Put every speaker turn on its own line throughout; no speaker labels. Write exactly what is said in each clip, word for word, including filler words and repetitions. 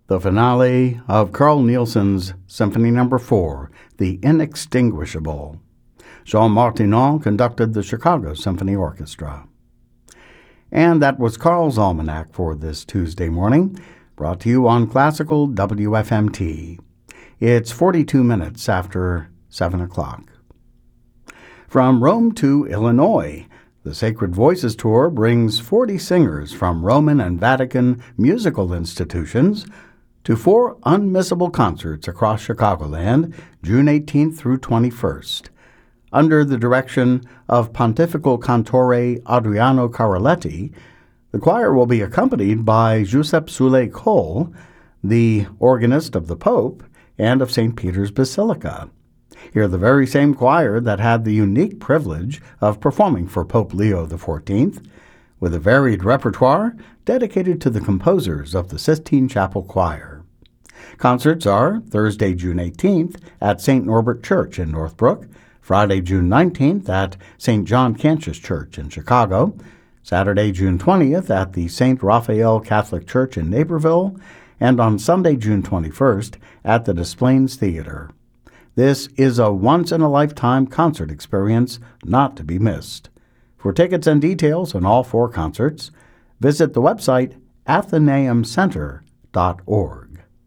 the finale of Carl Nielsen's Symphony Number four, The Inextinguishable. Jean Martinon conducted the Chicago Symphony Orchestra. And that was Carl's Almanac for this Tuesday morning, brought to you on Classical W F M T. It's forty-two minutes after seven o'clock. From Rome to Illinois, the Sacred Voices Tour brings forty singers from Roman and Vatican musical institutions to four unmissable concerts across Chicagoland, June eighteenth through twenty-first. Under the direction of Pontifical Cantore Adriano Carletti, the choir will be accompanied by Giuseppe Soule-Cole, the organist of the Pope and of Saint Peter's Basilica. Hear the very same choir that had the unique privilege of performing for Pope Leo the fourteenth, with a varied repertoire dedicated to the composers of the Sistine Chapel Choir. Concerts are Thursday, June eighteenth at Saint Norbert Church in Northbrook, Friday, June nineteenth at Saint John Cantius Church in Chicago, Saturday, June twentieth at the Saint Raphael Catholic Church in Naperville, and on Sunday, June twenty-first at the Des Plaines Theater. This is a once-in-a-lifetime concert experience not to be missed. For tickets and details on all four concerts, visit the website athenaeum center dot org.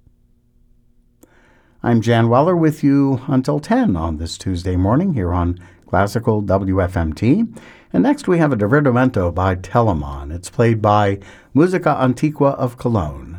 I'm Jan Weller with you until ten on this Tuesday morning here on Classical W F M T. And next we have a divertimento by Telemann. It's played by Musica Antiqua of Cologne.